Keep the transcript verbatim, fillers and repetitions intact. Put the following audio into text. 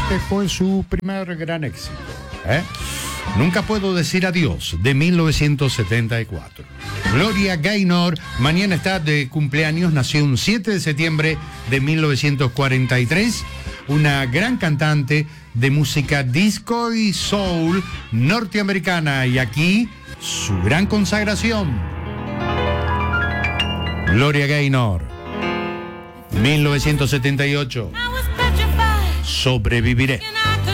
Este fue su primer gran éxito. ¿eh? Nunca puedo decir adiós, de mil novecientos setenta y cuatro. Gloria Gaynor, mañana está de cumpleaños, nació un siete de septiembre de mil novecientos cuarenta y tres, una gran cantante de música disco y soul norteamericana, y aquí su gran consagración. Gloria Gaynor, mil novecientos setenta y ocho, Sobreviviré.